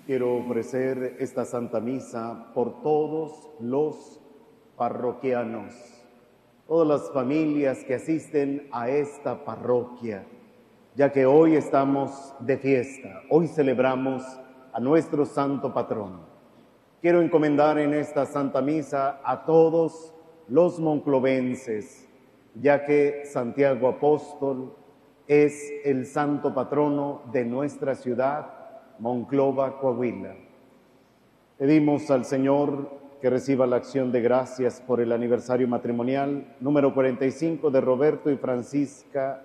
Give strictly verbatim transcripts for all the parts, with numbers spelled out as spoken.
Quiero ofrecer esta Santa Misa por todos los parroquianos, todas las familias que asisten a esta parroquia, ya que hoy estamos de fiesta, hoy celebramos a nuestro santo patrono. Quiero encomendar en esta Santa Misa a todos los monclovenses, ya que Santiago Apóstol es el santo patrono de nuestra ciudad, Monclova, Coahuila. Pedimos al Señor que reciba la acción de gracias por el aniversario matrimonial número cuarenta y cinco de Roberto y Francisca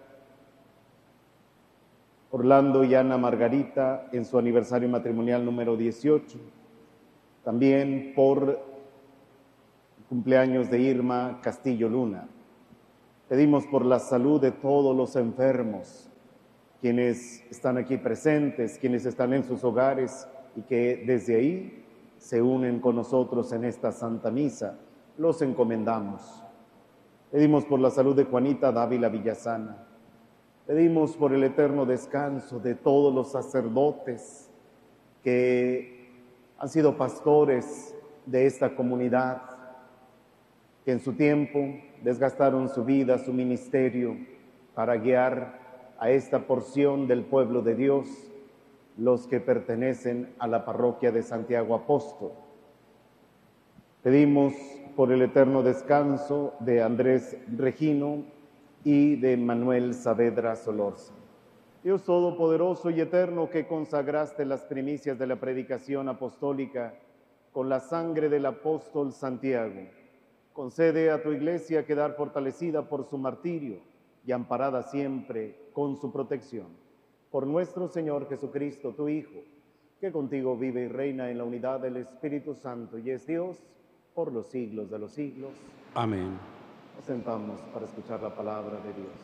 Orlando y Ana Margarita en su aniversario matrimonial número dieciocho. También por cumpleaños de Irma Castillo Luna. Pedimos por la salud de todos los enfermos, quienes están aquí presentes, quienes están en sus hogares y que desde ahí se unen con nosotros en esta Santa Misa. Los encomendamos. Pedimos por la salud de Juanita Dávila Villasana. Pedimos por el eterno descanso de todos los sacerdotes que han sido pastores de esta comunidad, que en su tiempo desgastaron su vida, su ministerio, para guiar a esta porción del pueblo de Dios, los que pertenecen a la parroquia de Santiago Apóstol. Pedimos por el eterno descanso de Andrés Regino y de Manuel Saavedra Solorza. Dios Todopoderoso y Eterno, que consagraste las primicias de la predicación apostólica con la sangre del apóstol Santiago, concede a tu Iglesia quedar fortalecida por su martirio y amparada siempre con su protección. Por nuestro Señor Jesucristo, tu Hijo, que contigo vive y reina en la unidad del Espíritu Santo y es Dios por los siglos de los siglos. Amén. Nos sentamos para escuchar la palabra de Dios.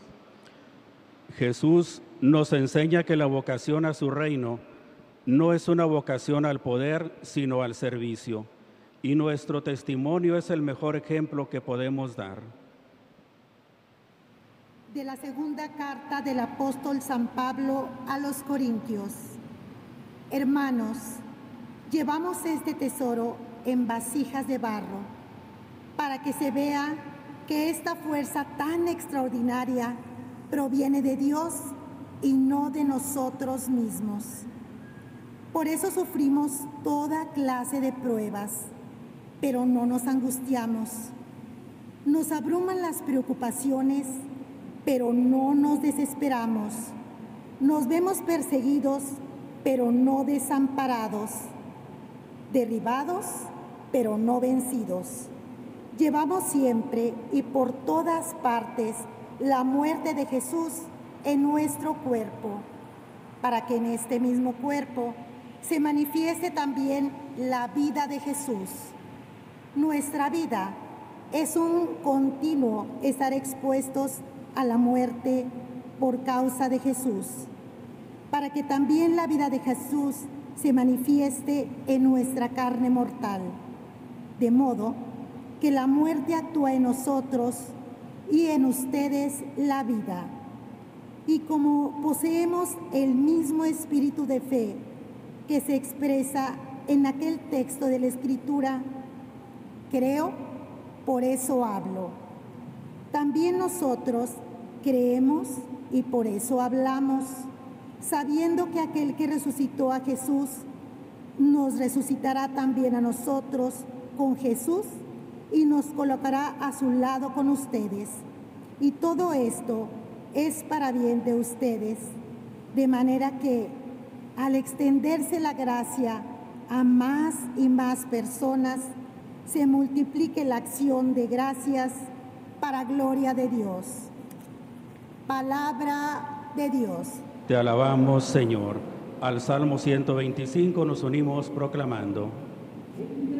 Jesús nos enseña que la vocación a su reino no es una vocación al poder, sino al servicio. Y nuestro testimonio es el mejor ejemplo que podemos dar. De la segunda carta del apóstol San Pablo a los Corintios. Hermanos, llevamos este tesoro en vasijas de barro, para que se vea que esta fuerza tan extraordinaria proviene de Dios y no de nosotros mismos. Por eso sufrimos toda clase de pruebas, pero no nos angustiamos. Nos abruman las preocupaciones, pero no nos desesperamos. Nos vemos perseguidos, pero no desamparados. Derribados, pero no vencidos. Llevamos siempre y por todas partes la muerte de Jesús en nuestro cuerpo, para que en este mismo cuerpo se manifieste también la vida de Jesús. Nuestra vida es un continuo estar expuestos a la muerte por causa de Jesús, para que también la vida de Jesús se manifieste en nuestra carne mortal, de modo que la muerte actúa en nosotros y en ustedes la vida. Y como poseemos el mismo espíritu de fe que se expresa en aquel texto de la Escritura, creo, por eso hablo. También nosotros creemos y por eso hablamos, sabiendo que aquel que resucitó a Jesús nos resucitará también a nosotros con Jesús y nos colocará a su lado con ustedes. Y todo esto es para bien de ustedes, de manera que al extenderse la gracia a más y más personas, se multiplique la acción de gracias para gloria de Dios. Palabra de Dios. Te alabamos, Señor. Al Salmo ciento veinticinco nos unimos proclamando.